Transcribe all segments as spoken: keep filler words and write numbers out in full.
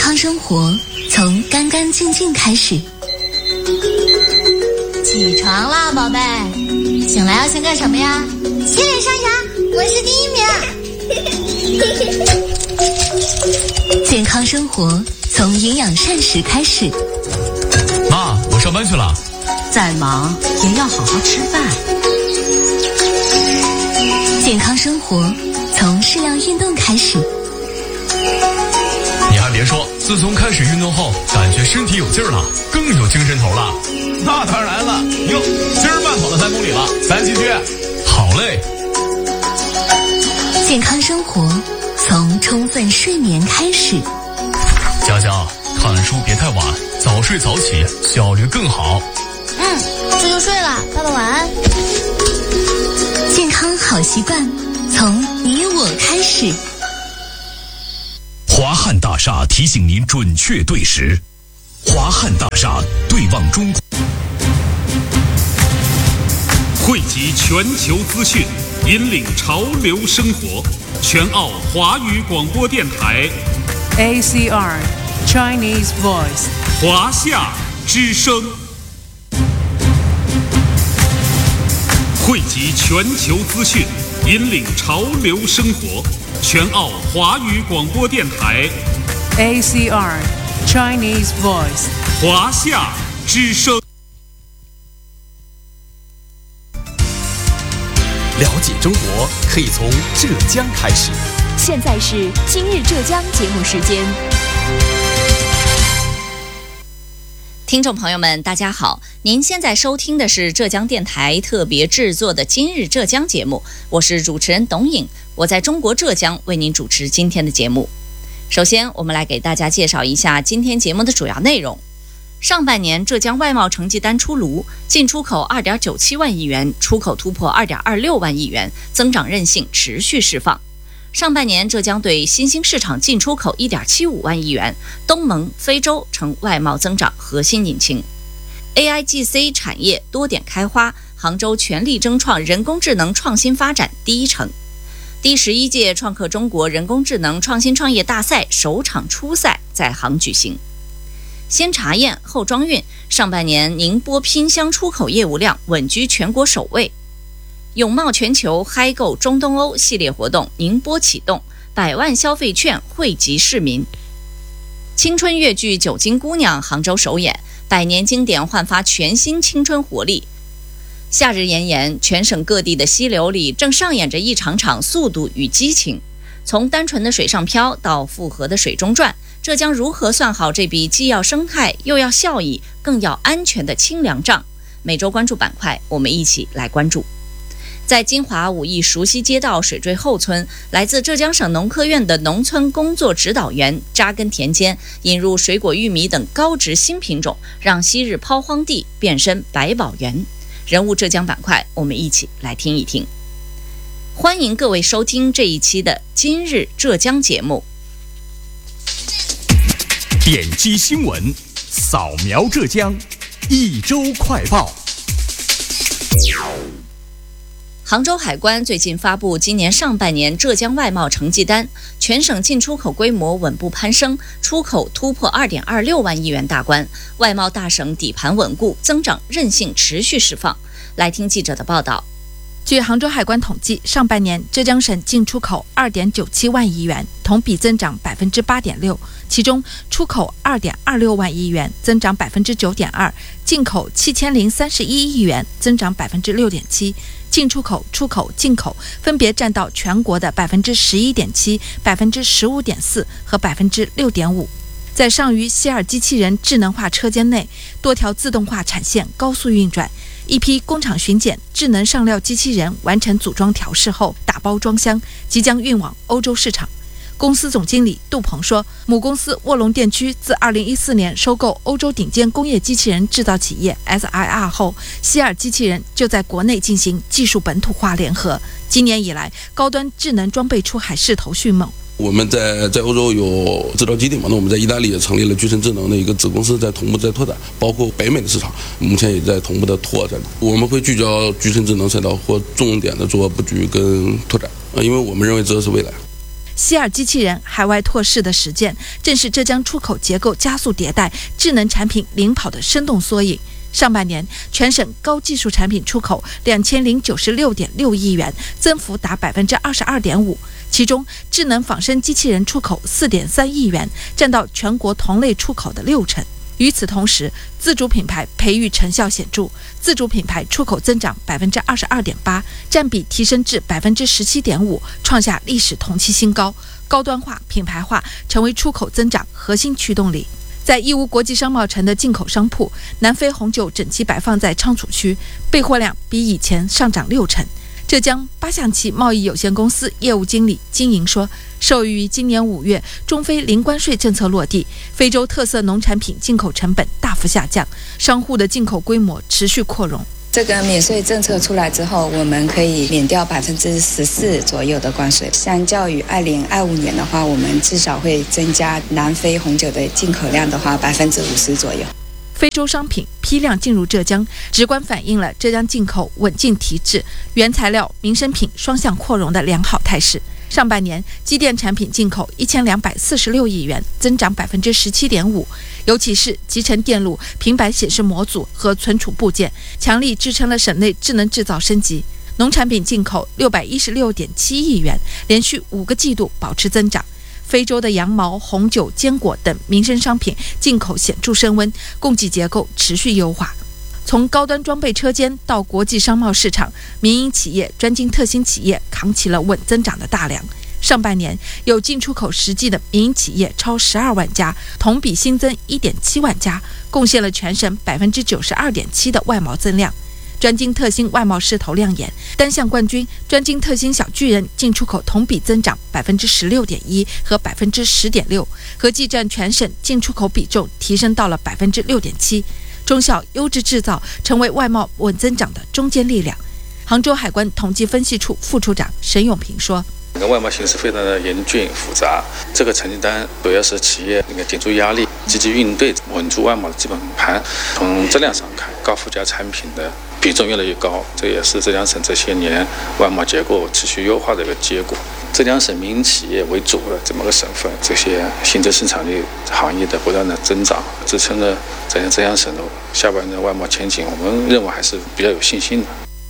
康生活从干干净净开始。 起床啦，宝贝！醒来要先干什么呀？ 洗脸刷牙，我是第一名。 健康生活从营养膳食开始。 妈，我上班去了。 再忙也要好好吃饭。 健康生活从适量运动开始。 你还别说，自从开始运动后，感觉身体有劲儿了，更有精神头了。 那当然了，哟，今儿慢跑了三公里了，咱继续。 好嘞。 健康生活从充分睡眠开始。 佳佳，看书别太晚，早睡早起，效率更好。 嗯，这就睡了，爸爸晚安。 健康好习惯从你我开始。 华汉大厦提醒您准确对时。华汉大厦对望中国，汇集全球资讯，引领潮流生活。全澳华语广播电台 A C R Chinese Voice 华夏之声，汇集全球资讯，引领潮流生活。全澳华语广播电台 A C R Chinese Voice 华夏之声。 了解中国可以从浙江开始。 现在是今日浙江节目时间。 听众朋友们大家好，您现在收听的是浙江电台特别制作的今日浙江节目，我是主持人董颖，我在中国浙江为您主持今天的节目。首先我们来给大家介绍一下今天节目的主要内容。上半年浙江外贸成绩单出炉，进出口 二点九七万亿元，出口突破 二点二六万亿元，增长韧性持续释放。上半年浙江对新兴市场进出口 一点七五万亿元，东盟、非洲成外贸增长核心引擎。 A I G C 产业多点开花，杭州全力争创人工智能创新发展第一城。第十一届创客中国人工智能创新创业大赛首场初赛在杭举行。先查验后装运，上半年宁波拼箱出口业务量稳居全国首位。永茂全球嗨购中东欧系列活动宁波启动，百万消费券惠及市民。青春越剧《九金姑娘》杭州首演，百年经典焕发全新青春活力。夏日炎炎，全省各地的溪流里正上演着一场场速度与激情。从单纯的水上漂到复合的水中转，浙江如何算好这笔既要生态又要效益更要安全的清凉账？每周关注板块，我们一起来关注。在金华武义熟悉街道水坠后村，来自浙江省农科院的农村工作指导员扎根田间，引入水果、玉米等高值新品种，让昔日抛荒地变身百宝园。人物浙江板块，我们一起来听一听。欢迎各位收听这一期的今日浙江节目。 点击新闻，扫描浙江，一周快报。 杭州海关最近发布今年上半年浙江外贸成绩单，全省进出口规模稳步攀升，出口突破 二点二六万亿元大关，外贸大省底盘稳固，增长韧性持续释放。来听记者的报道。 据杭州海关统计，上半年浙江省进出口 二点九七万亿元，同比增长 百分之八点六， 其中出口 二点二六万亿元，增长 百分之九点二， 进口七千零三十一亿元，增长 百分之六点七， 进出口、出口、进口分别占到全国的 百分之十一点七、百分之十五点四 和 百分之六点五。在上虞希尔机器人智能化车间内，多条自动化产线高速运转，一批工厂巡检智能上料机器人完成组装调试后打包装箱，即将运往欧洲市场。公司总经理杜鹏说，母公司卧龙电驱自二零一四年收购欧洲顶尖工业机器人制造企业 S I R 后，希尔机器人就在国内进行技术本土化联合。今年以来，高端智能装备出海势头迅猛。 我们在在欧洲有制造基地嘛，那我们在意大利也成立了居成智能的一个子公司，在同步在拓展，包括北美的市场，目前也在同步的拓展。我们会聚焦居成智能赛道或重点的做布局跟拓展，因为我们认为这是未来。 希尔机器人海外拓市的实践，正是浙江出口结构加速迭代、智能产品领跑的生动缩影。上半年，全省高技术产品出口两千零九十六点六亿元，增幅达百分之二十二点五。其中，智能仿生机器人出口四点三亿元，占到全国同类出口的六成。与此同时，自主品牌培育成效显著，自主品牌出口增长百分之二十二点八，占比提升至百分之十七点五，创下历史同期新高。高端化、品牌化成为出口增长核心驱动力。在义乌国际商贸城的进口商铺，南非红酒整齐摆放在仓储区，备货量比以前上涨六成。浙江八象棋贸易有限公司业务经理金莹说，受益于今年五月中非零关税政策落地，非洲特色农产品进口成本大幅下降，商户的进口规模持续扩容。 这个免税政策出来之后，我们可以免掉百分之十四左右的关税。相较于二零二五年的话，我们至少会增加南非红酒的进口量的话百分之五十左右。 非洲商品批量进入浙江，直观反映了浙江进口稳进提质、原材料、民生品双向扩容的良好态势。上半年，机电产品进口一千两百四十六亿元，增长百分之十七点五，尤其是集成电路、平板显示模组和存储部件，强力支撑了省内智能制造升级。农产品进口六百一十六点七亿元，连续五个季度保持增长。非洲的羊毛、红酒、坚果等民生商品进口显著升温，供给结构持续优化。从高端装备车间到国际商贸市场，民营企业、专精特新企业扛起了稳增长的大梁。上半年有进出口实际的民营企业超十二万家，同比新增一点七万家，贡献了全省百分之九十二点七的外贸增量。专精特新外贸势头亮眼，单项冠军专精特新小巨人进出口同比增长百分之十六点一和百分之十点六，合计占全省进出口比重提升到了百分之六点七。中小优质制造成为外贸稳增长的中坚力量。杭州海关统计分析处副处长沈永平说， 整个外贸形势非常的严峻复杂，这个成绩单主要是企业那个顶住压力，积极应对，稳住外贸的基本盘。从质量上看，高附加产品的比重越来越高，这也是浙江省这些年外贸结构持续优化的一个结果。浙江省民营企业为主的这么个省份，这些新增生产力行业的不断的增长，支撑了浙江浙江省的下半年的外贸前景，我们认为还是比较有信心的。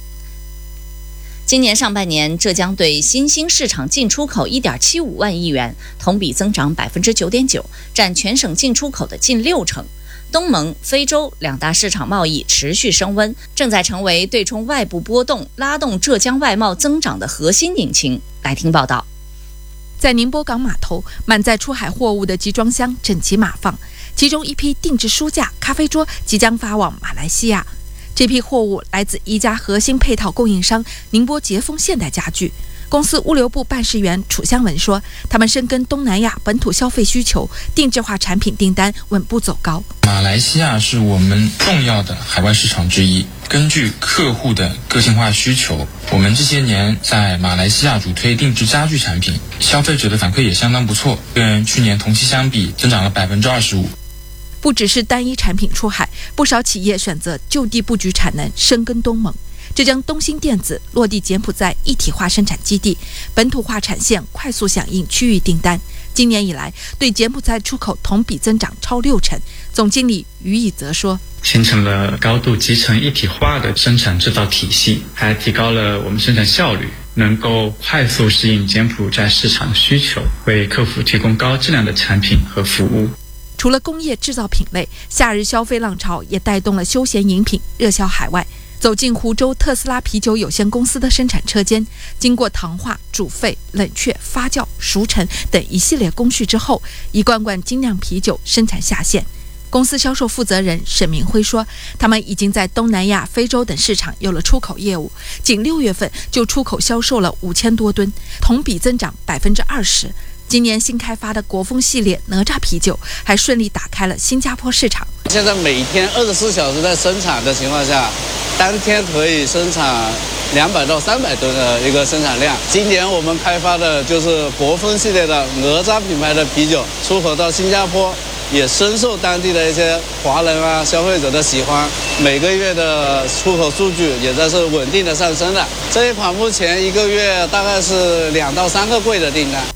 今年上半年，浙江对新兴市场进出口一点七五万亿元，同比增长百分之九点九，占全省进出口的近六成。东盟、非洲两大市场贸易持续升温，正在成为对冲外部波动、拉动浙江外贸增长的核心引擎。来听报道。 在宁波港码头，满载出海货物的集装箱整齐码放，其中一批定制书架、咖啡桌即将发往马来西亚。这批货物来自一家核心配套供应商宁波捷丰现代家具。公司物流部办事员楚香文说，他们深耕东南亚本土消费需求，定制化产品订单稳步走高。 马来西亚是我们重要的海外市场之一，根据客户的个性化需求，我们这些年在马来西亚主推定制家具产品，消费者的反馈也相当不错，跟去年同期相比增长了百分之二十五。 不只是单一产品出海，不少企业选择就地布局产能，深耕东盟。浙江东兴电子落地柬埔寨一体化生产基地，本土化产线快速响应区域订单。今年以来，对柬埔寨出口同比增长超六成。总经理于以泽说， 形成了高度集成一体化的生产制造体系，还提高了我们生产效率，能够快速适应柬埔寨市场需求，为客户提供高质量的产品和服务。 除了工业制造品类，夏日消费浪潮也带动了休闲饮品热销海外。走进湖州特斯拉啤酒有限公司的生产车间，经过糖化、煮沸、冷却、发酵、熟成等一系列工序之后，一罐罐精酿啤酒生产下线。公司销售负责人沈明辉说，他们已经在东南亚、非洲等市场有了出口业务，仅六月份就出口销售了五千多吨，同比增长百分之二十。今年新开发的国风系列哪吒啤酒还顺利打开了新加坡市场。 现在每天二十四小时在生产的情况下，当天可以生产两百到三百吨的一个生产量。今年我们开发的就是国风系列的哪吒品牌的啤酒，出口到新加坡，也深受当地的一些华人啊消费者的喜欢。每个月的出口数据也在是稳定的上升的。这一款目前一个月大概是两到三个柜的订单。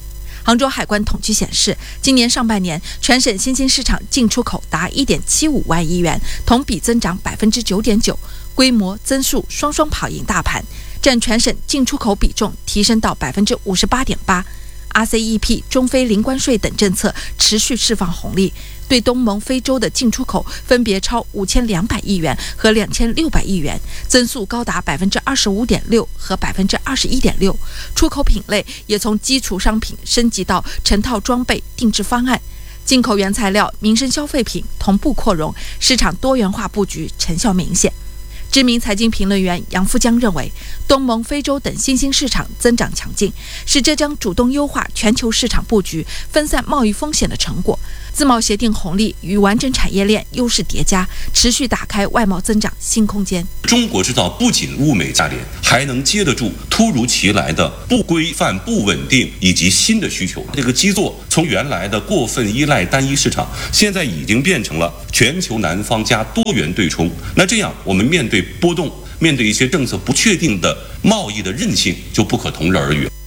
杭州海关统计显示，今年上半年全省新兴市场进出口达 一点七五万亿元，同比增长 百分之九点九， 规模增速双双跑赢大盘，占全省进出口比重提升到 百分之五十八点八。 R C E P 中非零关税等政策持续释放红利，对东盟、非洲的进出口分别超五千两百亿元和两千六百亿元，增速高达 百分之二十五点六 和 百分之二十一点六。 出口品类也从基础商品升级到成套装备、定制方案，进口原材料、民生消费品同步扩容，市场多元化布局成效明显。知名财经评论员杨富江认为，东盟、非洲等新兴市场增长强劲，是浙江主动优化全球市场布局、分散贸易风险的成果。自贸协定红利与完整产业链优势叠加，持续打开外贸增长新空间。 中国制造不仅物美价廉，还能接得住突如其来的不规范、不稳定以及新的需求。这个基座从原来的过分依赖单一市场，现在已经变成了全球南方加多元对冲。那这样，我们面对波动，面对一些政策不确定的贸易的韧性，就不可同日而语。